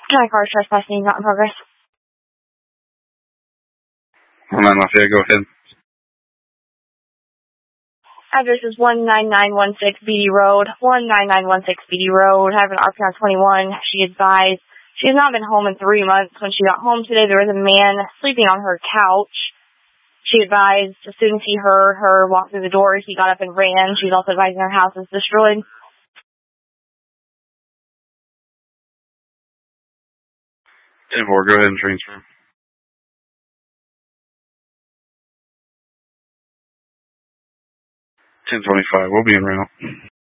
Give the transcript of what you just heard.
Car trespassing not in progress. 19 Lafayette, go ahead. Address is 19916 BD Road. 19916 BD Road. Having RPR 21. She advised she has not been home in 3 months. When she got home today, there was a man sleeping on her couch. She advised as soon as he heard her walk through the door, he got up and ran. She's also advising her house is destroyed. 10-4, go ahead and transfer. 1025, we'll be in route.